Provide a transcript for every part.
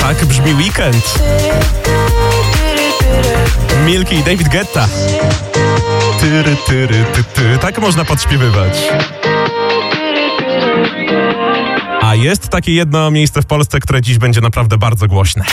Tak brzmi Weekend. Milky i David Guetta. Tyry, tyry, ty, ty. Tak można podśpiewywać. A jest takie jedno miejsce w Polsce, które dziś będzie naprawdę bardzo głośne.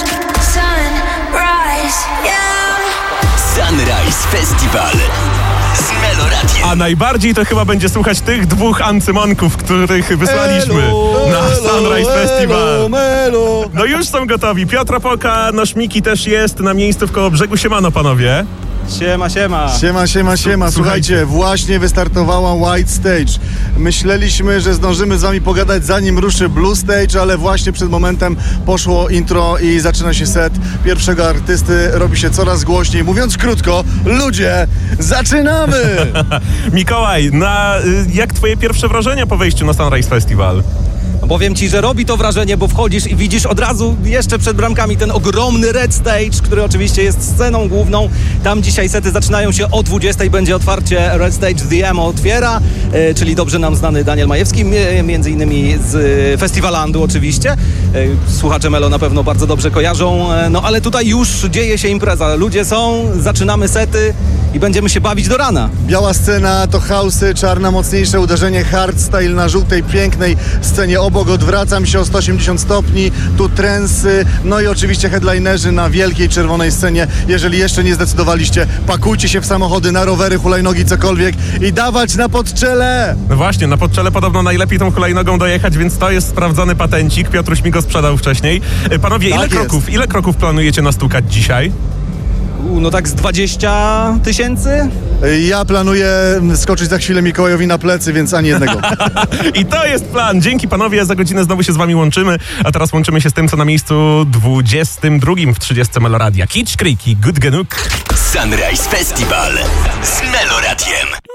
Sunrise Festival z Meloradiem. A najbardziej to chyba będzie słuchać tych dwóch ancymonków, których wysłaliśmy na Sunrise Festival. No już są gotowi. Piotr Opoka, Noszmiki też jest na miejscu w Kołobrzegu. Siemano, panowie. Siema. Słuchajcie, właśnie wystartowała White Stage. Myśleliśmy, że zdążymy z wami pogadać, zanim ruszy Blue Stage, ale właśnie przed momentem poszło intro i zaczyna się set pierwszego artysty. Robi się coraz głośniej. Mówiąc krótko, ludzie, zaczynamy! Mikołaj, jak twoje pierwsze wrażenia po wejściu na Sunrise Festival? Powiem ci, że robi to wrażenie, bo wchodzisz i widzisz od razu jeszcze przed bramkami ten ogromny Red Stage, który oczywiście jest sceną główną. Tam dzisiaj sety zaczynają się o 20:00, będzie otwarcie. Red Stage The M otwiera, czyli dobrze nam znany Daniel Majewski, między innymi z Festiwalandu oczywiście. Słuchacze Melo na pewno bardzo dobrze kojarzą, no ale tutaj już dzieje się impreza. Ludzie są, zaczynamy sety i będziemy się bawić do rana. Biała scena to house'y, czarna mocniejsze uderzenie hardstyle na żółtej pięknej scenie obok. Odwracam się o 180 stopni, tu trensy, no i oczywiście headlinerzy na wielkiej czerwonej scenie. Jeżeli jeszcze nie zdecydowaliście, pakujcie się w samochody, na rowery, hulajnogi, cokolwiek i dawać na podczele! No właśnie, na podczele podobno najlepiej tą hulajnogą dojechać, więc to jest sprawdzony patencik. Piotruś mi go sprzedał wcześniej. Panowie, Tak ile kroków planujecie nastukać dzisiaj? No tak z 20 000? Ja planuję skoczyć za chwilę Mikołajowi na plecy, więc ani jednego. I to jest plan. Dzięki panowie, za godzinę znowu się z wami łączymy, a teraz łączymy się z tym, co na miejscu 22 w 30 Meloradia. Kitsch Creek i Good Genuk. Sunrise Festival z Meloradiem.